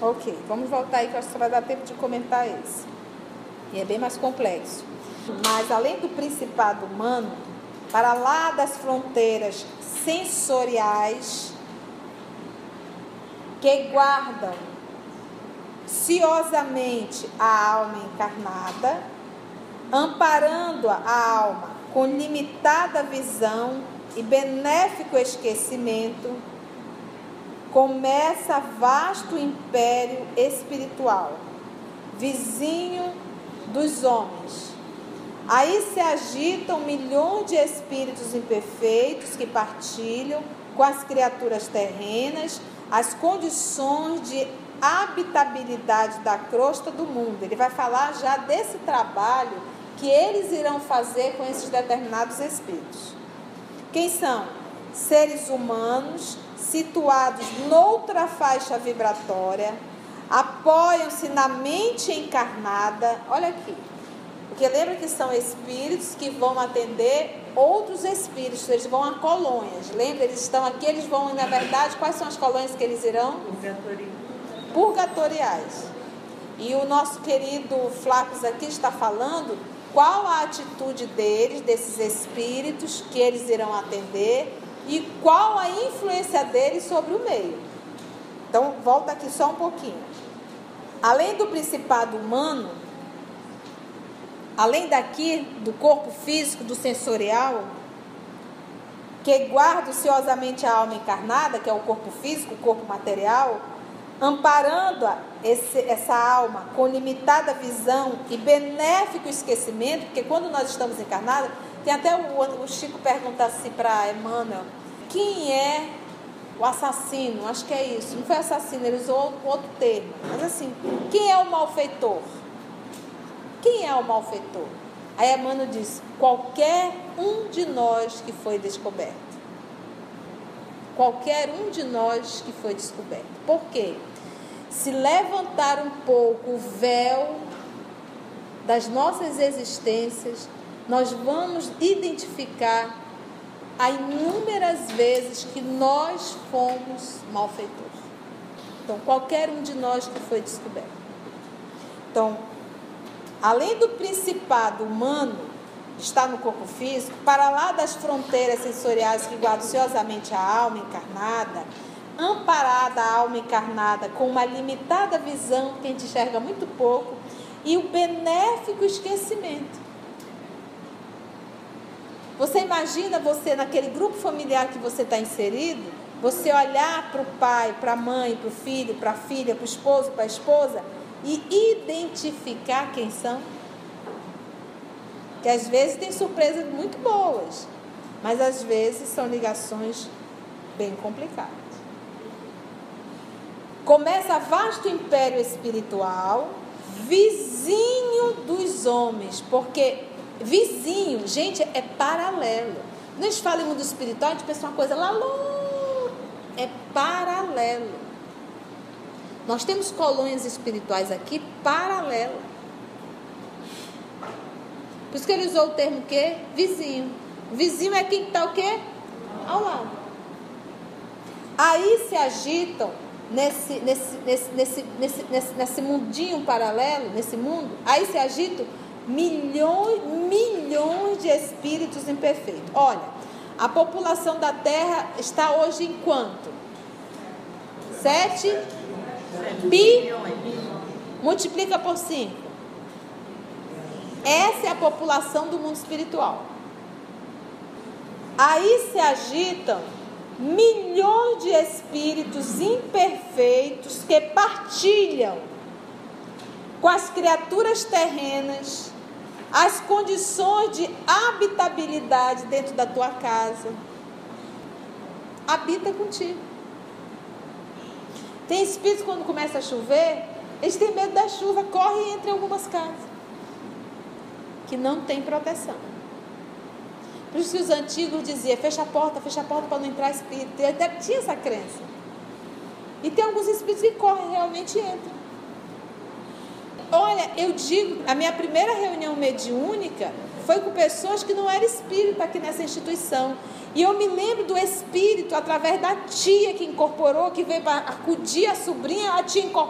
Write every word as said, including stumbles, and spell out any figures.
Ok, vamos voltar aí que eu acho que só vai dar tempo de comentar esse. E é bem mais complexo. Mas além do principado humano, para lá das fronteiras sensoriais que guardam ciosamente a alma encarnada, amparando a alma com limitada visão e benéfico esquecimento, começa vasto império espiritual, vizinho dos homens. Aí se agitam milhões de espíritos imperfeitos que partilham com as criaturas terrenas as condições de habitabilidade da crosta do mundo. Ele vai falar já desse trabalho que eles irão fazer com esses determinados espíritos. Quem são? Seres humanos situados noutra faixa vibratória, apoiam-se na mente encarnada. Olha aqui, porque lembra que são espíritos que vão atender outros espíritos, eles vão a colônias. Lembra, eles estão aqui, eles vão, na verdade, quais são as colônias que eles irão? Purgatoriais. Purgatoriais. E o nosso querido Flávio aqui está falando qual a atitude deles, desses espíritos que eles irão atender e qual a influência deles sobre o meio. Então, volta aqui só um pouquinho. Além do principado humano, além daqui do corpo físico, do sensorial, que guarda ociosamente a alma encarnada, que é o corpo físico, o corpo material, amparando esse, essa alma com limitada visão e benéfico esquecimento, porque quando nós estamos encarnados, tem até o, o Chico pergunta assim para Emmanuel, quem é o assassino? Acho que é isso, não foi assassino, ele usou outro termo, mas assim, quem é o malfeitor? Quem é o malfeitor? Aí Emmanuel diz, qualquer um de nós que foi descoberto. Qualquer um de nós que foi descoberto. Por quê? Se levantar um pouco o véu das nossas existências, nós vamos identificar a inúmeras vezes que nós fomos malfeitores. Então, qualquer um de nós que foi descoberto. Então, além do principado humano, está no corpo físico, para lá das fronteiras sensoriais que guardam ociosamente a alma encarnada, amparada a alma encarnada com uma limitada visão, que a gente enxerga muito pouco, e o benéfico esquecimento. Você imagina você, naquele grupo familiar que você está inserido, você olhar para o pai, para a mãe, para o filho, para a filha, para o esposo, para a esposa, e identificar quem são? Que às vezes tem surpresas muito boas, mas às vezes são ligações bem complicadas. Começa vasto império espiritual, vizinho dos homens, porque vizinho, gente, é paralelo. Quando a gente fala em mundo espiritual, a gente pensa uma coisa lá longe, é paralelo. Nós temos colônias espirituais aqui paralelas. Por isso que ele usou o termo o quê? Vizinho. Vizinho é quem está o quê? Ao lado. Aí se agitam nesse, nesse, nesse, nesse, nesse, nesse, nesse mundinho paralelo, nesse mundo, aí se agitam milhões, milhões de espíritos imperfeitos. Olha, a população da Terra está hoje em quanto? Sete bi. Multiplica por cinco. Essa é a população do mundo espiritual. Aí se agitam milhões de espíritos imperfeitos que partilham com as criaturas terrenas as condições de habitabilidade dentro da tua casa. Habita contigo. Tem espíritos, quando começa a chover, eles têm medo da chuva, correm entre algumas casas que não tem proteção. Por isso que os antigos diziam, fecha a porta, fecha a porta para não entrar espírito. E até tinha essa crença. E tem alguns espíritos que correm, realmente entram. Olha, eu digo, a minha primeira reunião mediúnica foi com pessoas que não eram espírita aqui nessa instituição. E eu me lembro do espírito, através da tia que incorporou, que veio para acudir a sobrinha, a tia incorporou.